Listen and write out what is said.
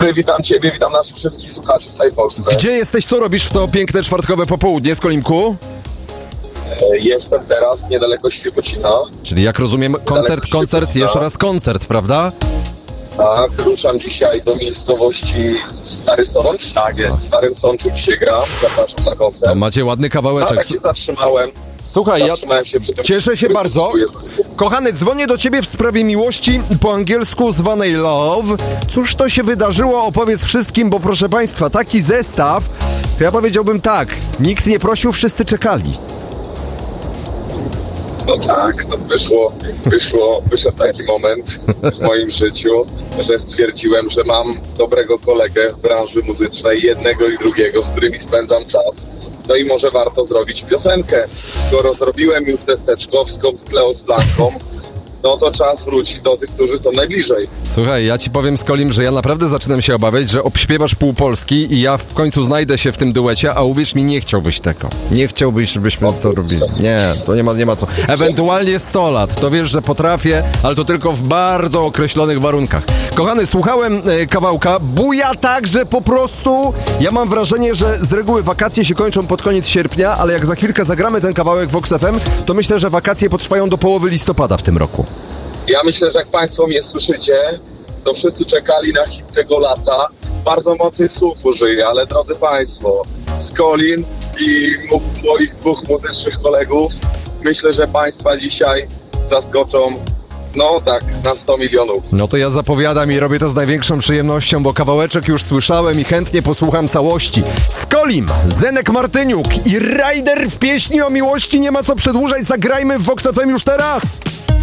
Witam Ciebie, witam naszych wszystkich słuchaczy w całej Polsce. Gdzie jesteś, co robisz w to piękne czwartkowe popołudnie, Skolimku? Jestem teraz niedaleko Świebodzina. Czyli jak rozumiem, koncert, jeszcze raz koncert, prawda? Tak, ruszam dzisiaj do miejscowości Stary Sącz. Tak jest. W Starym Sączu dzisiaj gram, zapraszam na koncert. To macie ładny kawałeczek. Tak się zatrzymałem. Słuchaj, się przy tym. Cieszę się bardzo. Kochany, dzwonię do ciebie w sprawie miłości, po angielsku zwanej love. Cóż to się wydarzyło? Opowiedz wszystkim, bo proszę państwa, taki zestaw, to ja powiedziałbym tak, nikt nie prosił, wszyscy czekali. No tak, no wyszedł taki moment w moim życiu, że stwierdziłem, że mam dobrego kolegę w branży muzycznej, jednego i drugiego, z którymi spędzam czas. No i może warto zrobić piosenkę. Skoro zrobiłem już tę teczkowską z Kleo z Blanką, no to czas wrócić do tych, którzy są najbliżej. Słuchaj, ja ci powiem, Skolim, że ja naprawdę zaczynam się obawiać, że obśpiewasz pół Polski i ja w końcu znajdę się w tym duecie, a uwierz mi, nie chciałbyś tego. Nie chciałbyś, żebyśmy to robili. Nie, to nie ma co. Ewentualnie 100 lat, to wiesz, że potrafię, ale to tylko w bardzo określonych warunkach. Kochany, słuchałem kawałka, buja tak, że po prostu ja mam wrażenie, że z reguły wakacje się kończą pod koniec sierpnia, ale jak za chwilkę zagramy ten kawałek w Vox FM, to myślę, że wakacje potrwają do połowy listopada w tym roku. Ja myślę, że jak Państwo mnie słyszycie, to wszyscy czekali na hit tego lata. Bardzo mocnych słów użyję, ale drodzy Państwo, Skolin i moich dwóch muzycznych kolegów, myślę, że Państwa dzisiaj zaskoczą, no tak, na 100 milionów. No to ja zapowiadam i robię to z największą przyjemnością, bo kawałeczek już słyszałem i chętnie posłucham całości. Skolim, Zenek Martyniuk i Ryder w pieśni o miłości. Nie ma co przedłużać, zagrajmy w Vox FM już teraz!